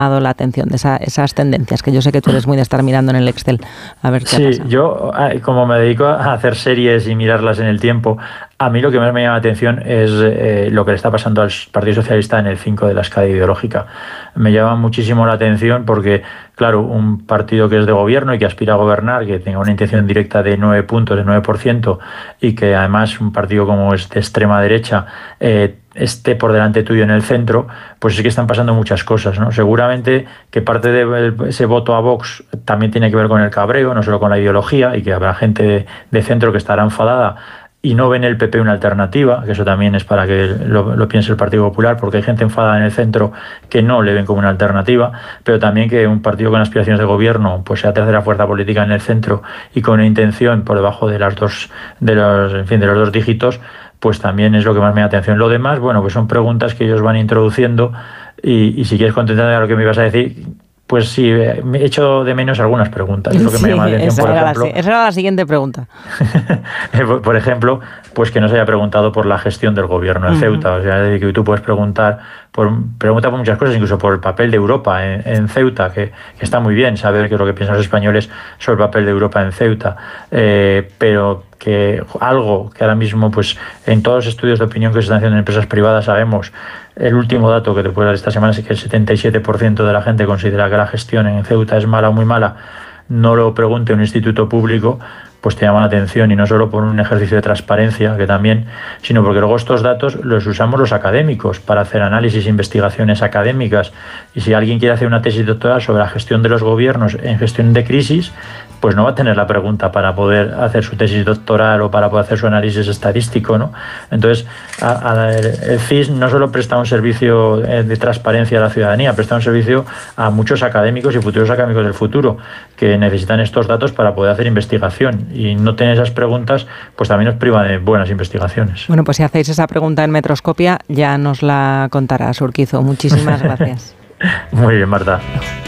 la atención de esas tendencias, que yo sé que tú eres muy de estar mirando en el Excel a ver qué pasa? Sí, yo como me dedico a hacer series y mirarlas en el tiempo, a mí lo que más me llama la atención es lo que le está pasando al Partido Socialista en el 5 de la escala ideológica. Me llama muchísimo la atención porque, claro, un partido que es de gobierno y que aspira a gobernar, que tenga una intención directa de 9 puntos, de 9%, y que además un partido como es de extrema derecha esté por delante tuyo en el centro, pues sí que están pasando muchas cosas, ¿no? Seguramente que parte de ese voto a Vox también tiene que ver con el cabreo, no solo con la ideología, y que habrá gente de centro que estará enfadada y no ven el PP una alternativa, que eso también es para que lo piense el Partido Popular, porque hay gente enfadada en el centro que no le ven como una alternativa, pero también que un partido con aspiraciones de gobierno pues sea tercera fuerza política en el centro y con una intención por debajo de los dos dígitos, pues también es lo que más me da atención. Lo demás, bueno, pues son preguntas que ellos van introduciendo y si quieres contestar a lo que me ibas a decir, pues sí, me he hecho de menos algunas preguntas. Es lo que me llama la atención, por ejemplo. Esa era la siguiente pregunta. Por ejemplo, pues que no se haya preguntado por la gestión del gobierno en Ceuta. O sea, que tú puedes pregunta por muchas cosas, incluso por el papel de Europa en Ceuta, que está muy bien saber qué es lo que piensan los españoles sobre el papel de Europa en Ceuta. Pero que algo que ahora mismo, pues en todos los estudios de opinión que se están haciendo en empresas privadas sabemos, el último dato que te puedo dar esta semana es que el 77% de la gente considera que la gestión en Ceuta es mala o muy mala. No lo pregunte un instituto público, pues te llama la atención, y no solo por un ejercicio de transparencia, que también, sino porque luego estos datos los usamos los académicos para hacer análisis e investigaciones académicas. Y si alguien quiere hacer una tesis doctoral sobre la gestión de los gobiernos en gestión de crisis, pues no va a tener la pregunta para poder hacer su tesis doctoral o para poder hacer su análisis estadístico, ¿no? Entonces, el CIS no solo presta un servicio de transparencia a la ciudadanía, presta un servicio a muchos académicos y futuros académicos del futuro que necesitan estos datos para poder hacer investigación. Y no tener esas preguntas, pues también nos priva de buenas investigaciones. Bueno, pues si hacéis esa pregunta en Metroscopia, ya nos la contarás, Urquizo. Muchísimas gracias. Muy bien, Marta.